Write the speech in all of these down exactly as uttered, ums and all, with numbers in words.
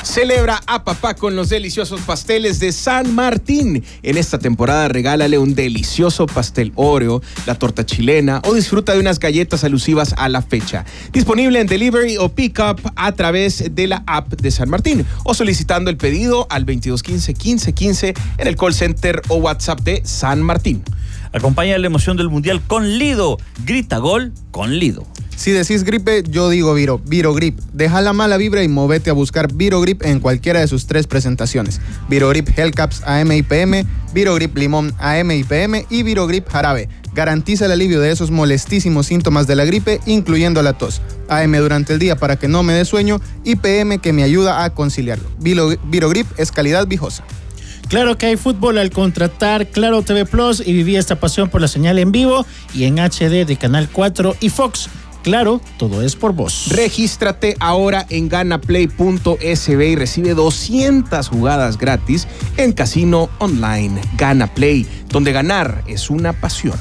Celebra a papá con los deliciosos pasteles de San Martín. En esta temporada regálale un delicioso pastel Oreo, la torta chilena o disfruta de unas galletas alusivas a la fecha. Disponible en delivery o pick-up a través de la app de San Martín o solicitando el pedido al veintidós quince, quince quince en el call center o WhatsApp de San Martín. Acompaña la emoción del Mundial con Lido. Grita gol con Lido. Si decís gripe, yo digo Viro, Virogrip. Deja la mala vibra y movete a buscar Virogrip en cualquiera de sus tres presentaciones. Virogrip Hellcaps A M y P M, Virogrip Limón A M y P M y Virogrip Jarabe. Garantiza el alivio de esos molestísimos síntomas de la gripe, incluyendo la tos. A M durante el día para que no me dé sueño y P M que me ayuda a conciliarlo. Virogrip es calidad viejosa. Claro que hay fútbol al contratar Claro T V Plus y viví esta pasión por la señal en vivo y en H D de Canal cuatro y Fox. Claro, todo es por vos. Regístrate ahora en ganaplay punto s b y recibe doscientas jugadas gratis en casino online GanaPlay, donde ganar es una pasión.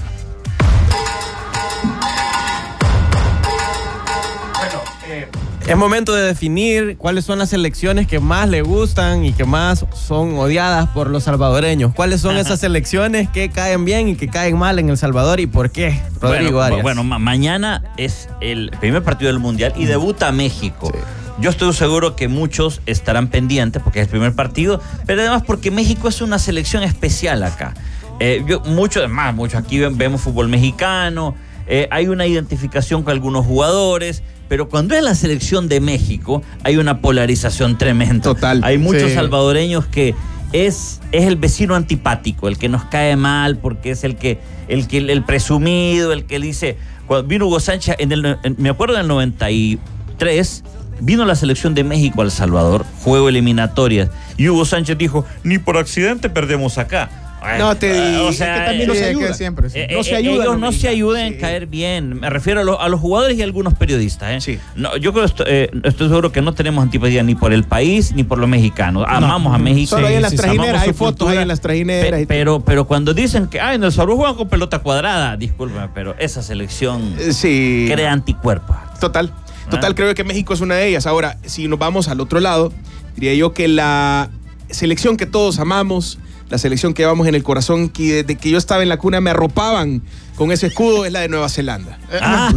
Es momento de definir cuáles son las selecciones que más le gustan y que más son odiadas por los salvadoreños. ¿Cuáles son esas selecciones que caen bien y que caen mal en El Salvador y por qué? Rodrigo bueno, Arias. Bueno, ma- mañana es el primer partido del Mundial y debuta México. Sí. Yo estoy seguro que muchos estarán pendientes porque es el primer partido, pero además porque México es una selección especial acá. Eh, yo, mucho más, mucho aquí vemos fútbol mexicano, eh, hay una identificación con algunos jugadores. Pero cuando es la selección de México, hay una polarización tremenda. Total. Hay muchos sí. salvadoreños que es, es el vecino antipático, el que nos cae mal, porque es el que, el que el presumido, el que dice. Cuando vino Hugo Sánchez, en el, en, me acuerdo en el noventa y tres, vino la selección de México a El Salvador, juego eliminatorias, y Hugo Sánchez dijo, ni por accidente perdemos acá. No te digo, o sea, es que también no se ayuda. Siempre, sí. Eh, no se eh, ayudan. ellos no se ayudan sí. en caer bien. Me refiero a, lo, a los jugadores y a algunos periodistas. ¿eh? Sí. No, yo creo estoy, eh, estoy seguro que no tenemos antipatía ni por el país ni por los mexicanos. Amamos no, a México. Solo hay en las sí, trajineras, hay fotos cultura, ahí en las trajineras. Pe, pero, pero cuando dicen que ay, en El Salvador juegan con pelota cuadrada, discúlpeme, pero esa selección sí. crea anticuerpos. Total. Total, ah. creo que México es una de ellas. Ahora, si nos vamos al otro lado, diría yo que la selección que todos amamos, la selección que llevamos en el corazón, que desde que yo estaba en la cuna me arropaban con ese escudo, es la de Nueva Zelanda. Ah.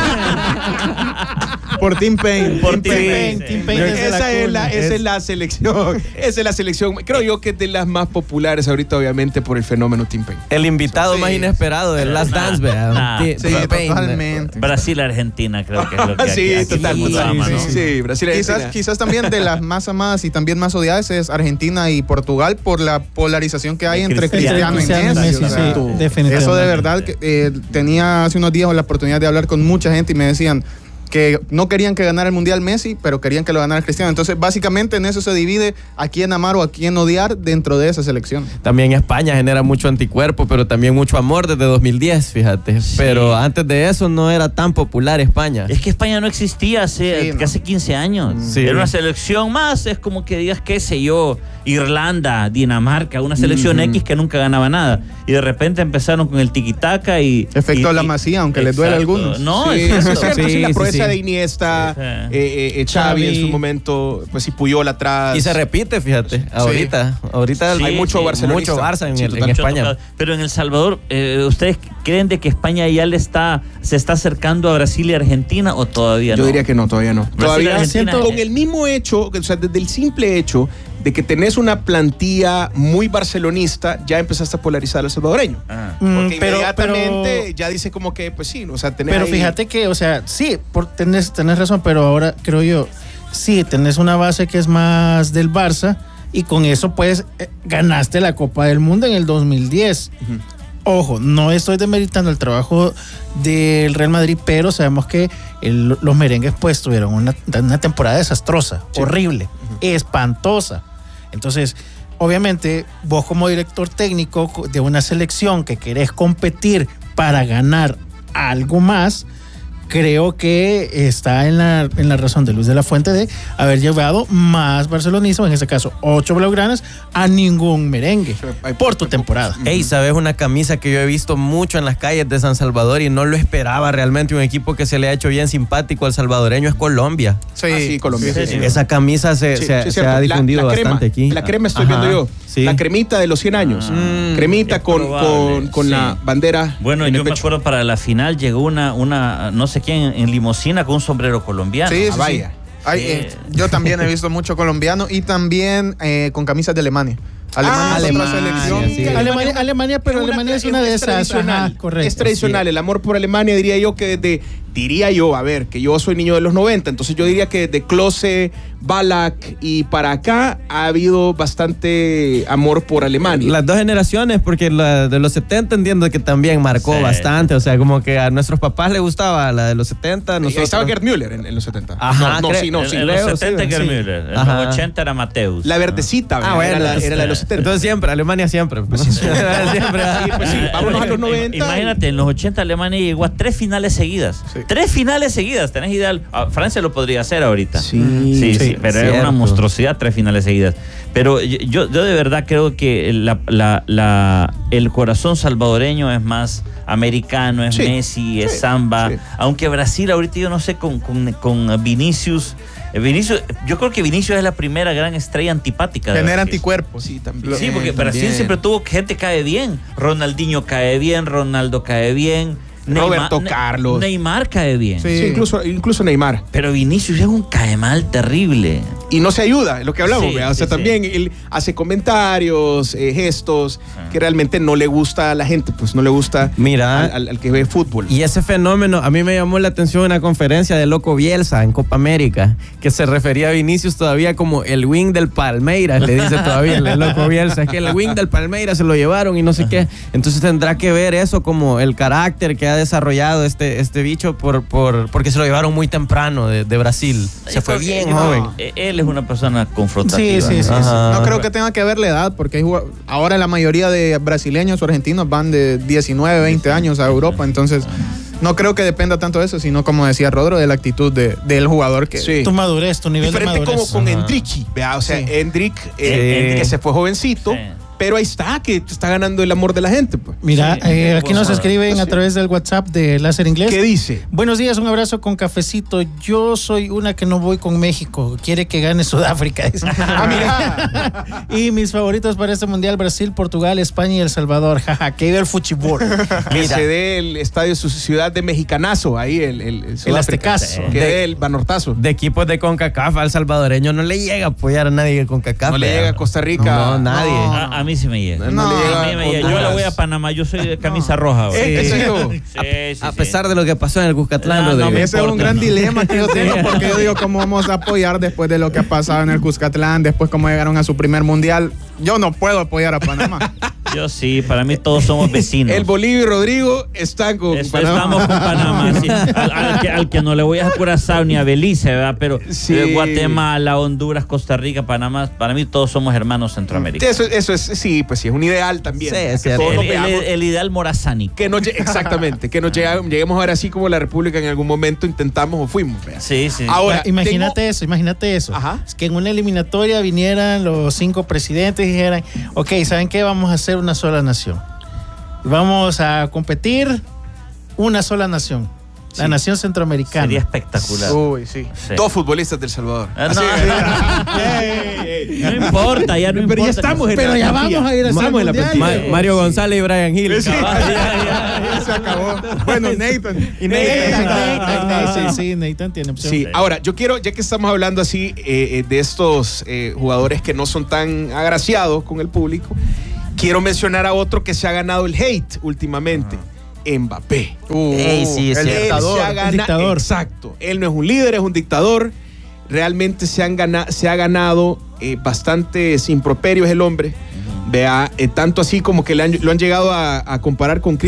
Por Tim Payne. Por Tim Payne. sí. Tim Payne Esa, la es la, esa es... es la selección. Esa es la selección. Creo yo que es de las más populares ahorita, obviamente, por el fenómeno Tim Payne. El invitado sí. más inesperado del Last nah, Dance, ¿verdad? nah. Sí, Sí, totalmente. Brasil-Argentina creo que es lo que sí, aquí, total, aquí total, ama, sí, ¿no? sí, sí, Brasil-Argentina. Quizás, quizás también de las más amadas y también más odiadas es Argentina y Portugal por la polarización que hay entre Cristiano, Cristiano y Messi. Messi, O sea, sí, definitivamente. eso de verdad, que, eh, tenía hace unos días la oportunidad de hablar con mucha gente y me decían que no querían que ganara el Mundial Messi, pero querían que lo ganara Cristiano. Entonces, básicamente en eso se divide a quién amar o a quién odiar dentro de esa selección. También España genera mucho anticuerpo, pero también mucho amor desde dos mil diez, fíjate. Sí. Pero antes de eso no era tan popular España. Es que España no existía hace, sí, no. hace quince años. Sí. Era una selección más, es como que digas, qué sé yo, Irlanda, Dinamarca, una selección mm-hmm. X que nunca ganaba nada. Y de repente empezaron con el tiquitaca y... Efecto y, la Masía, aunque les duele a algunos. No, sí, es eso es cierto, sí, sí, la sí, proeza sí. de Iniesta, sí. eh, eh, Xavi, Xavi en su momento, pues sí, Puyol atrás. Y se repite, fíjate, sí. ahorita. Ahorita sí, hay mucho sí, barcelonista. Mucho Barça en, sí, el, en España. Pero en El Salvador, eh, ¿ustedes creen de que España ya le está, se está acercando a Brasil y Argentina o todavía no? Yo diría que no, todavía no. Brasil, Todavía Argentina, con el mismo hecho, o sea, desde el simple hecho de que tenés una plantilla muy barcelonista, ya empezaste a polarizar al salvadoreño. Ah. Porque Mm, pero, inmediatamente pero, ya dice como que, pues sí, o sea, tenés Pero ahí... fíjate que, o sea, sí, por, tenés, tenés razón, pero ahora creo yo, sí, tenés una base que es más del Barça y con eso, pues, eh, ganaste la Copa del Mundo en el dos mil diez. Uh-huh. Ojo, no estoy demeritando el trabajo del Real Madrid, pero sabemos que el, los merengues, pues, tuvieron una, una temporada desastrosa, sí. horrible, uh-huh. espantosa. Entonces, obviamente, vos como director técnico de una selección que querés competir para ganar algo más, creo que está en la, en la razón de Luis de la Fuente de haber llevado más barcelonismo, en este caso ocho blaugranas, a ningún merengue por tu temporada. Ey, ¿sabes una camisa que yo he visto mucho en las calles de San Salvador y no lo esperaba realmente? Un equipo que se le ha hecho bien simpático al salvadoreño es Colombia. Sí, Ah, sí, Colombia. Sí, sí, sí. Esa camisa se, Sí, se, sí, se cierto. ha difundido La- la crema, bastante aquí. La crema estoy Ajá, viendo yo. sí. La cremita de los cien años. Ah, cremita es con, probable, con, con sí. la bandera. Bueno, en el yo me pecho. acuerdo para la final llegó una, una no sé quién, en limusina con un sombrero colombiano. Sí, sí, Ah, sí. vaya. Ay, Sí. eh, yo también he visto mucho colombiano y también eh, con camisas de Alemania. Alemania Ah, es otra Alemania, selección. sí. que- Alemania, Alemania, pero Es una- Alemania es una de esas. tradicional. Ajá, correcto. Es tradicional. El amor por Alemania, diría yo que desde, diría yo, a ver, que yo soy niño de los noventa, entonces yo diría que de Klose, Ballack y para acá ha habido bastante amor por Alemania. Las dos generaciones, porque la de los setenta entiendo que también marcó Sí. bastante. O sea, como que a nuestros papás les gustaba la de los setenta. Ahí Nosotros... estaba Gerd Müller en, en los setenta. Ajá, no, no, creo- sí, no, en, sí. en creo, los setenta sí, Gerd sí. Müller, en Ajá. los ochenta era Mateus. La verdecita, Ah, ¿verdad? bueno, era, la, entonces- era la de los setenta. Entonces siempre, Alemania siempre. Pues sí. siempre. Sí, pues sí, vámonos a los noventa. Imagínate, en los ochenta Alemania llegó a tres finales seguidas. Sí. Tres finales seguidas, tenés idea. Ah, Francia lo podría hacer ahorita. Sí, sí, sí, sí, pero es cierto. una monstruosidad, tres finales seguidas. Pero yo, yo de verdad creo que la, la, la, el corazón salvadoreño es más americano, es Sí, Messi, es sí, samba. sí. Aunque Brasil ahorita yo no sé con, con, con Vinicius. eh, Vinicius, yo creo que Vinicius es la primera gran estrella antipática. de Tener Brasil. anticuerpos. Sí, también. Sí, porque Brasil también. siempre tuvo gente que cae bien. Ronaldinho cae bien, Ronaldo cae bien. Roberto Ne- Carlos. Neymar cae bien. Sí. Sí, incluso, incluso Neymar. Pero Vinicius es un cae mal terrible. Y no se ayuda, es lo que hablamos, Sí, ¿verdad? O sea, sí, sí. también él hace comentarios, eh, gestos, Ah. que realmente no le gusta a la gente, pues no le gusta Mira. al, al- al que ve fútbol. Y ese fenómeno, a mí me llamó la atención una conferencia de Loco Bielsa en Copa América, que se refería a Vinicius todavía como el wing del Palmeiras, le dice todavía el Loco Bielsa, es que el wing del Palmeiras se lo llevaron y no sé qué. Entonces tendrá que ver eso como el carácter que ha desarrollado este, este bicho por, por, porque se lo llevaron muy temprano de, de Brasil. Se fue bien No, joven. eh, Él es una persona confrontativa. Sí, sí, sí. Ajá. No creo que tenga que ver la edad, porque hay jugad- ahora la mayoría de brasileños o argentinos van de diecinueve, veinte años a Europa, entonces no creo que dependa tanto de eso, sino como decía Rodro, de la actitud de, del jugador que... Sí. Tu madurez, tu nivel Diferente de como madurez. con Ajá. Endrick, ¿verdad? O sea, Sí. Endrick, Sí. eh, que se fue jovencito, Sí. pero ahí está, que está ganando el amor de la gente. Pues. Mira, Sí, eh, sí, aquí nos pues, escriben sí. a través del WhatsApp de Láser Inglés. ¿Qué dice? Buenos días, un abrazo con cafecito. Yo soy una que no voy con México. Quiere que gane Sudáfrica. dice. Ah, mira. Y mis favoritos para este mundial: Brasil, Portugal, España y El Salvador. Jaja, que viva el fútbol. Que se dé el estadio su ciudad de Mexicanazo, ahí el, el, el Sudáfrica. Aztecaso. Que dé el Banortazo. De equipos de CONCACAF al salvadoreño no le llega a apoyar a nadie de CONCACAF. No le vea. llega a Costa Rica. No, nadie. No. A, a mí sí me llega. No le llega a mí me llega. Yo Honduras. le voy a Panamá, yo soy de camisa roja. güey. Eh, ¿en serio? Sí, sí, A sí. pesar de lo que pasó en el Cuscatlán, No, no Rodrigo. me Ese es un importa, gran no. dilema que yo tengo, porque yo digo, ¿cómo vamos a apoyar después de lo que ha pasado en el Cuscatlán, después cómo llegaron a su primer mundial? Yo no puedo apoyar a Panamá. Yo sí, para mí todos somos vecinos. El Bolivia y Rodrigo están con Eso, Panamá. estamos con Panamá, sí. al, al que, al que no le voy a Curazao ni a Belice, ¿verdad? Pero Sí. eh, Guatemala, Honduras, Costa Rica, Panamá, para mí todos somos hermanos centroamericanos. Eso, eso es, sí, pues sí, es un ideal también. Sí, que es cierto. todos El, nos el- veamos. el ideal morazánico. Que nos lle- exactamente, que nos llega- lleguemos a ver así como la República en algún momento intentamos o fuimos. vea. Sí, sí. Ahora, imagínate tengo- eso, imagínate eso. Ajá. Es que en una eliminatoria vinieran los cinco presidentes y dijeran, ok, ¿saben qué? Vamos a hacer una sola nación. Vamos a competir una sola nación. La Sí. nación centroamericana. Sería espectacular. Uy, sí. Sí. Dos futbolistas del Salvador. Ah, Así, no, Ey, ey. no importa, ya no Pero importa. ya estamos en Pero la ya plantilla. vamos a ir a hacer Vamos en la mundial. plantilla. Ma- Mario González y Brian Hill. Sí. Ah, ya, ya, ya. Se acabó. Bueno, Nathan. Y Nathan, Nathan. Nathan, Nathan, sí, Nathan tiene opción. Sí, ahora yo quiero, ya que estamos hablando así eh, eh, de estos eh, jugadores que no son tan agraciados con el público, quiero mencionar a otro que se ha ganado el hate últimamente. Mbappé. Uh, Ey, sí, es el cierto. Él dictador. se ha gana- El dictador. Exacto. Él no es un líder, es un dictador. Realmente se, han gana- se ha ganado eh, bastantes improperios el hombre. Vea, eh, tanto así como que le han- lo han llegado a, a comparar con